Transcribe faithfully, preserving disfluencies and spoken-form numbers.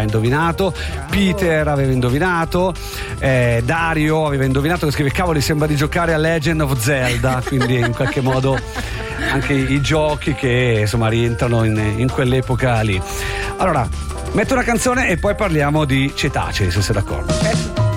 indovinato, Peter aveva indovinato, eh, Dario aveva indovinato, che scrive: cavoli, sembra di giocare a Legend of Zelda. Quindi in qualche modo anche i giochi che insomma rientrano in, in quell'epoca lì. Allora metto una canzone e poi parliamo di cetacei, se sei d'accordo.